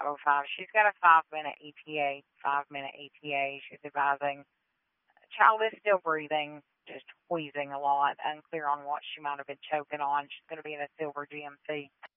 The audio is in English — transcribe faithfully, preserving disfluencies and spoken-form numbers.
oh five. She's got a five-minute E T A, five-minute E T A. She's advising child is still breathing, just wheezing a lot, unclear on what she might have been choking on. She's going to be in a silver G M C.